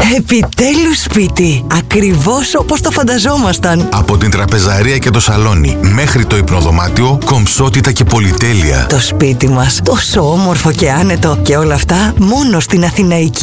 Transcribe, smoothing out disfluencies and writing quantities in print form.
Επιτέλους σπίτι. Ακριβώς όπως το φανταζόμασταν. Από την τραπεζαρία και το σαλόνι μέχρι το υπνοδωμάτιο, κομψότητα και πολυτέλεια. Το σπίτι μας τόσο όμορφο και άνετο. Και όλα αυτά μόνο στην Αθηναϊκή.